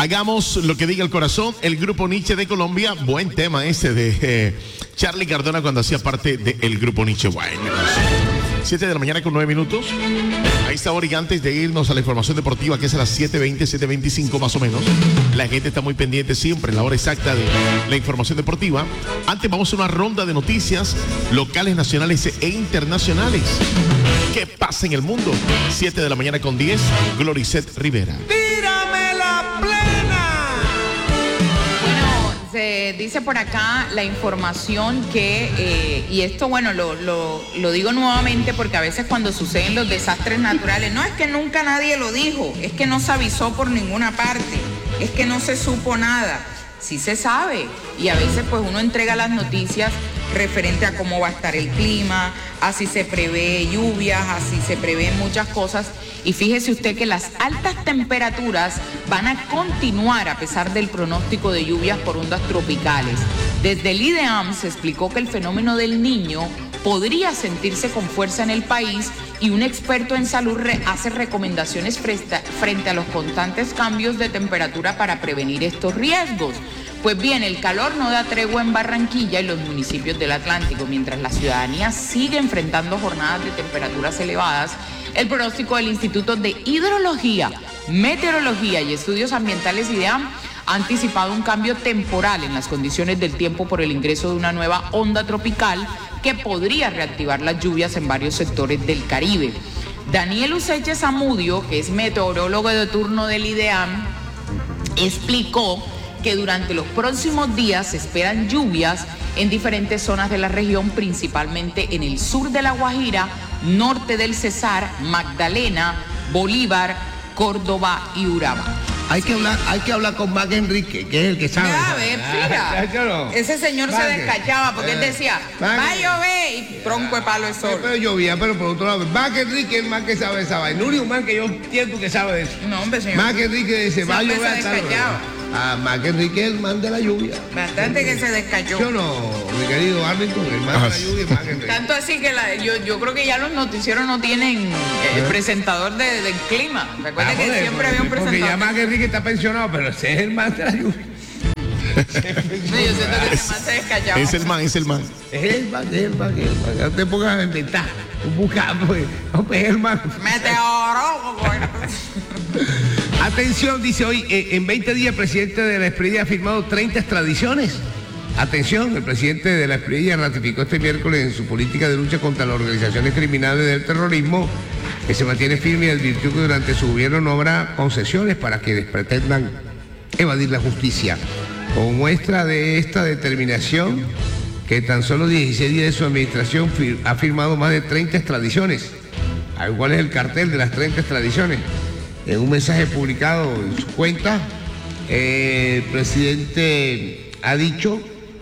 Hagamos lo que diga el corazón. El grupo Nietzsche de Colombia, buen tema ese de Charlie Cardona cuando hacía parte del grupo Nietzsche. Bueno, 7 de la mañana con 9 minutos. Ahí está hora, y antes de irnos a la información deportiva, que es a las 7:20, 7:25 más o menos. La gente está muy pendiente siempre, la hora exacta de la información deportiva. Antes vamos a una ronda de noticias locales, nacionales e internacionales. ¿Qué pasa en el mundo? 7 de la mañana con 10, Gloricet Rivera. ¡Tírame la plena! Bueno, se dice por acá la información que, y esto bueno, lo digo nuevamente porque a veces cuando suceden los desastres naturales, no es que nunca nadie lo dijo, es que no se avisó por ninguna parte, es que no se supo nada. Sí se sabe, y a veces pues uno entrega las noticias referente a cómo va a estar el clima, a si se prevé lluvias, a si se prevén muchas cosas, y fíjese usted que las altas temperaturas van a continuar a pesar del pronóstico de lluvias por ondas tropicales. Desde el IDEAM se explicó que el fenómeno del Niño podría sentirse con fuerza en el país, y un experto en salud hace recomendaciones frente a los constantes cambios de temperatura para prevenir estos riesgos. Pues bien, el calor no da tregua en Barranquilla y los municipios del Atlántico. Mientras la ciudadanía sigue enfrentando jornadas de temperaturas elevadas, el pronóstico del Instituto de Hidrología, Meteorología y Estudios Ambientales IDEAM ha anticipado un cambio temporal en las condiciones del tiempo por el ingreso de una nueva onda tropical que podría reactivar las lluvias en varios sectores del Caribe. Daniel Useche Zamudio, que es meteorólogo de turno del IDEAM, explicó que durante los próximos días se esperan lluvias en diferentes zonas de la región, principalmente en el sur de La Guajira, norte del Cesar, Magdalena, Bolívar, Córdoba y Urabá. Hay que hablar con Mac Enrique, que es el que sabe. A ver, mira, ese señor se descachaba porque él decía, va a llover, y tronco de palo de sol. Pero llovía, pero por otro lado, Mac Enrique es el más que sabe de esa vaina. El único man que yo entiendo que sabe de eso. No, hombre, señor. Mac Enrique dice, va a llover hasta Mac Enrique es el man de la lluvia. Bastante que se descachó. Yo no, mi querido Arlington, el man de la lluvia es Mac Enrique. Tanto así que yo creo que ya los noticieros no tienen presentador del clima. Recuerden que siempre había un presentador. Porque ya Mac Enrique está pensionado, pero ese es el man de la lluvia. No, yo siento que ese man se descachaba. Es el man. Es el man. No te pongas a inventar. Pues es el man. Meteorólogo. Atención, dice hoy, en 20 días el presidente de la Espriella ha firmado 30 extradiciones. Atención, el presidente de la Espriella ratificó este miércoles en su política de lucha contra las organizaciones criminales del terrorismo, que se mantiene firme, y advirtió que durante su gobierno no habrá concesiones para quienes pretendan evadir la justicia. Como muestra de esta determinación, que tan solo 16 días de su administración ha firmado más de 30 extradiciones. ¿Cuál es el cartel de las 30 extradiciones? En un mensaje publicado en su cuenta, el presidente ha dicho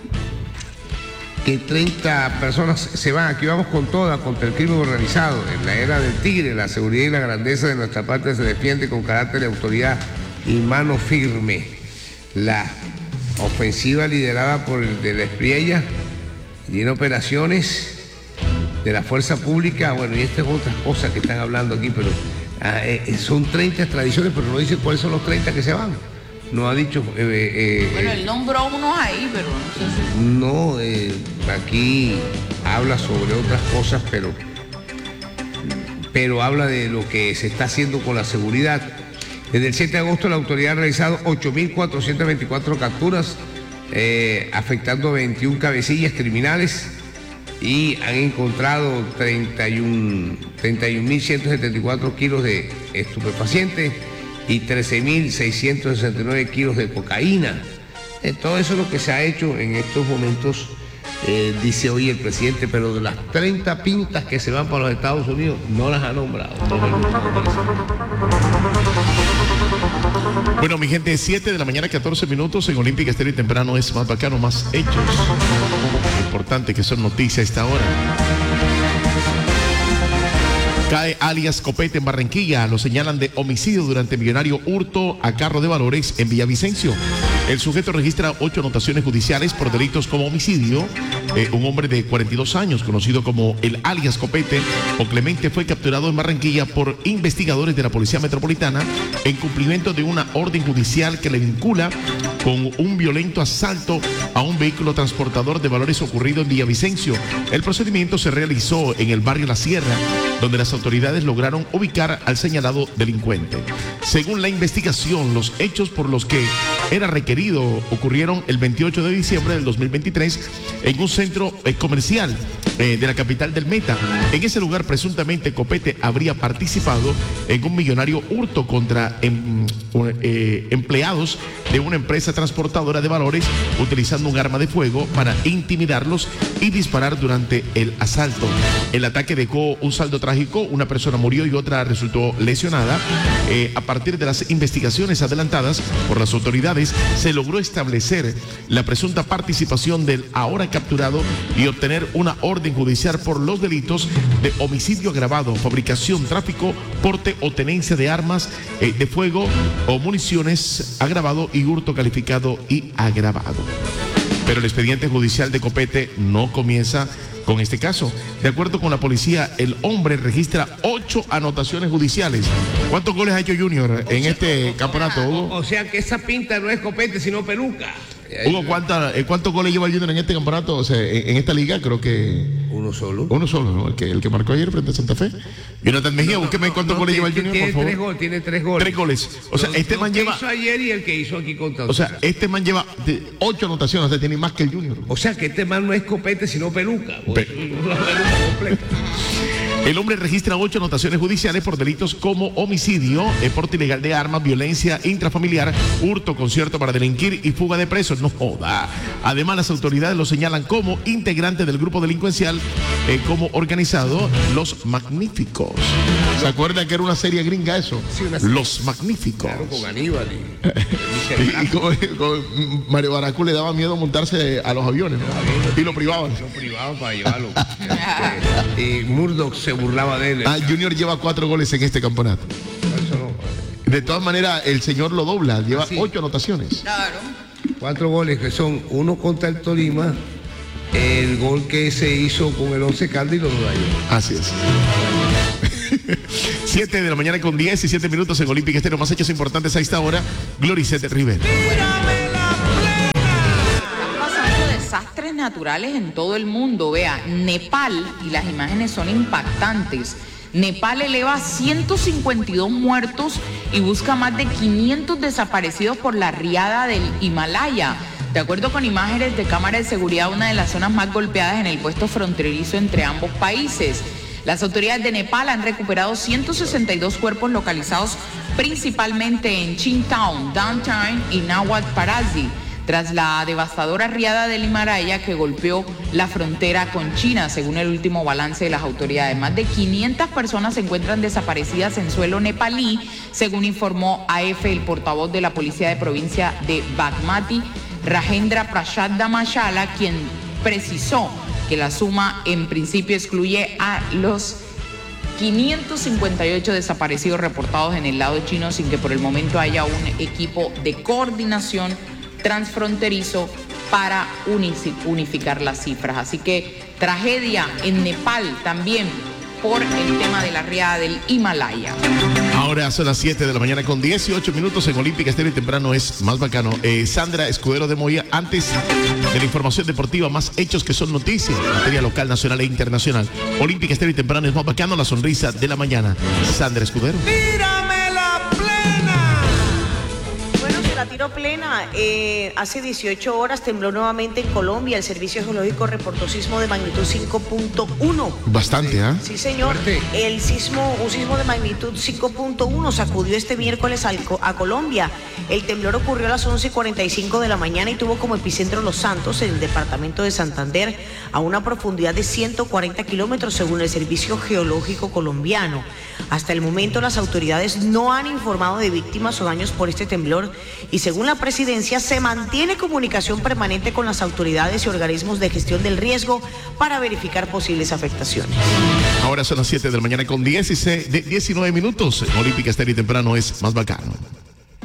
que 30 personas se van. Aquí vamos con todas contra el crimen organizado. En la era del tigre, la seguridad y la grandeza de nuestra patria se defiende con carácter de autoridad y mano firme. La ofensiva liderada por el de la Espriella tiene operaciones de la fuerza pública. Bueno, y estas otras cosas que están hablando aquí, pero son 30 extradiciones, pero no dice cuáles son los 30 que se van. No ha dicho... bueno, él nombró unos ahí, pero no sé si... No, aquí habla sobre otras cosas, pero habla de lo que se está haciendo con la seguridad. Desde el 7 de agosto la autoridad ha realizado 8.424 capturas, afectando a 21 cabecillas criminales, y han encontrado 31.174 kilos de estupefacientes y 13.669 kilos de cocaína. Todo eso es lo que se ha hecho en estos momentos, dice hoy el presidente, pero de las 30 pintas que se van para los Estados Unidos no las ha nombrado. Bueno, mi gente, 7 de la mañana, 14 minutos en Olímpica Estéreo y Temprano es más bacano, más hechos. Importante que son noticias a esta hora. Cae alias Copete en Barranquilla. Lo señalan de homicidio durante millonario hurto a carro de valores en Villavicencio. El sujeto registra 8 anotaciones judiciales por delitos como homicidio, un hombre de 42 años, conocido como el alias Copete o Clemente, fue capturado en Barranquilla por investigadores de la Policía Metropolitana en cumplimiento de una orden judicial que le vincula con un violento asalto a un vehículo transportador de valores ocurrido en Villavicencio. El procedimiento se realizó en el barrio La Sierra, donde las autoridades lograron ubicar al señalado delincuente. Según la investigación, los hechos por los que era requerido ocurrieron el 28 de diciembre del 2023 en un centro comercial de la capital del Meta. En ese lugar, presuntamente, Copete habría participado en un millonario hurto contra empleados de una empresa transportadora de valores, utilizando un arma de fuego para intimidarlos y disparar durante el asalto. El ataque dejó un saldo trágico, una persona murió y otra resultó lesionada. A partir de las investigaciones adelantadas por las autoridades, se logró establecer la presunta participación del ahora capturado y obtener una orden judicial por los delitos de homicidio agravado, fabricación, tráfico, porte o tenencia de armas de fuego o municiones agravado y hurto calificado y agravado. Pero el expediente judicial de Copete no comienza con este caso. De acuerdo con la policía, el hombre registra 8 anotaciones judiciales. ¿Cuántos goles ha hecho Junior en este campeonato, Hugo? O sea que esa pinta no es Copete, sino peluca. Hugo, ¿cuántos goles lleva el Junior en este campeonato? O sea, en esta liga creo que... Uno solo. Uno solo, ¿no? El que marcó ayer frente a Santa Fe. Jonathan Mejía, búsqueme cuántos goles lleva el Junior, por favor. Tiene 3 goles. 3 goles. O sea, este man lleva... El que hizo ayer y el que hizo aquí contra... O sea, este man lleva 8 anotaciones, o sea, tiene más que el Junior. O sea, que este man no es Copete, sino peluca. Una peluca completa. El hombre registra 8 anotaciones judiciales por delitos como homicidio, porte ilegal de armas, violencia intrafamiliar, hurto, concierto para delinquir y fuga de presos. No joda. Además, las autoridades lo señalan como integrante del grupo delincuencial, como organizado Los Magníficos. ¿Se acuerdan que era una serie gringa eso? Sí, Los Magníficos. Claro, con Aníbal y con Mario Baracú le daba miedo montarse a los aviones, ¿no? Y lo privaban. Lo privaban para llevarlo. Murdoch se burlaba de él. Junior lleva 4 goles en este campeonato. Eso no. De todas maneras, el señor lo dobla, lleva 8 anotaciones. Claro. 4 goles que son uno contra el Tolima, el gol que se hizo con el 11 Caldas y los 2 años. Así es. 7 de la mañana con 17 minutos en Olímpica Estéreo. Más hechos importantes a esta hora. Gloricete Rivera. Desastres naturales en todo el mundo. Vea, Nepal, y las imágenes son impactantes. Nepal eleva 152 muertos y busca más de 500 desaparecidos por la riada del Himalaya. De acuerdo con imágenes de cámara de seguridad, una de las zonas más golpeadas en el puesto fronterizo entre ambos países. Las autoridades de Nepal han recuperado 162 cuerpos localizados principalmente en Chintown, Downtown y Nawat Parasi, tras la devastadora riada del Himalaya que golpeó la frontera con China, según el último balance de las autoridades. Más de 500 personas se encuentran desaparecidas en suelo nepalí, según informó AF el portavoz de la policía de provincia de Bagmati, Rajendra Prasad Dharamshala, quien precisó que la suma en principio excluye a los 558 desaparecidos reportados en el lado chino, sin que por el momento haya un equipo de coordinación transfronterizo para unificar las cifras. Así que tragedia en Nepal también por el tema de la riada del Himalaya. Ahora son las 7 de la mañana con 18 minutos en Olímpica Estéreo y temprano es más bacano. Sandra Escudero de Moya, antes de la información deportiva, más hechos que son noticias en materia local, nacional e internacional. Olímpica Estéreo y temprano es más bacano, la sonrisa de la mañana. Sandra Escudero. ¡Tírame la plena! Bueno, se la tiro plena. Hace 18 horas tembló nuevamente en Colombia. El Servicio Geológico reportó sismo de magnitud 5.1. Bastante, ¿ah? Sí, señor. Un sismo de magnitud 5.1 sacudió este miércoles a Colombia. El temblor ocurrió a las 11:45 de la mañana y tuvo como epicentro Los Santos, en el departamento de Santander, a una profundidad de 140 kilómetros, según el Servicio Geológico colombiano. Hasta el momento, las autoridades no han informado de víctimas o daños por este temblor y, según la presidencia, se mantiene comunicación permanente con las autoridades y organismos de gestión del riesgo para verificar posibles afectaciones. Ahora son las 7 de la mañana con 19 minutos. En Olímpica Estéreo y temprano es más bacano.